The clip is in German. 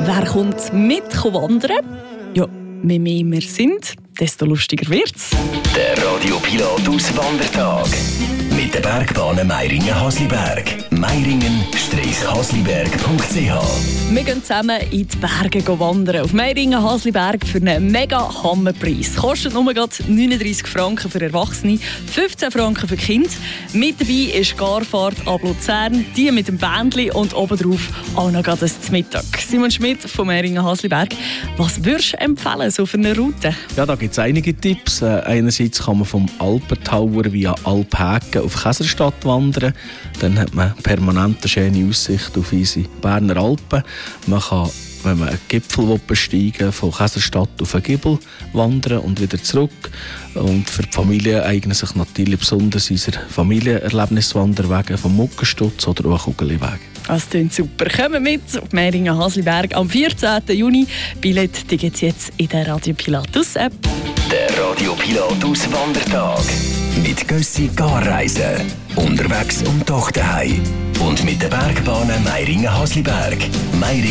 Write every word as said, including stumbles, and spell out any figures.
Wer kommt mit wandern? Ja, je mehr wir sind, desto lustiger wird's. Der Radio Pilot Auswandertag. Mit den Bergbahnen Meiringen-Hasliberg. Meiringen-hasliberg punkt c h. Wir gehen zusammen in die Berge wandern. Auf Meiringen-Hasliberg für einen mega Hammerpreis. Kostet nur neununddreissig Franken für Erwachsene, fünfzehn Franken für Kinder. Mit dabei ist Garfahrt ab Luzern, die mit dem Bändli und obendrauf auch noch gerade zum Mittag. Simon Schmidt von Meiringen-Hasliberg. Was würdest du empfehlen so für eine Route? Ja, da gibt es einige Tipps. Äh, einerseits kann man vom Alpentower via Alphägen auf Käserstadt wandern. Dann hat man permanent eine schöne Aussicht auf unsere Berner Alpen. Man kann, wenn man einen Gipfel besteigen will, von Käserstadt auf den Gipfel wandern und wieder zurück. Und für die Familie eignen sich natürlich besonders unsere Familienerlebniswanderwege vom Muckenstutz oder auch Kugelweg. Das klingt super. Kommen mit auf Meiringen-Hasliberg am vierzehnten Juni. Billett gibt es jetzt in der Radio Pilatus App. Der Radio Pilot Auswandertag. Mit Gössi Garreisen. Unterwegs und doch daheim. Und mit den Bergbahnen Meiringen-Hasliberg. Meiringen